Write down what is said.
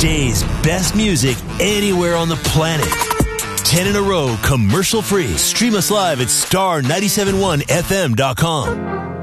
today's best music anywhere on the planet. 10 in a row, commercial free. Stream us live at star971fm.com.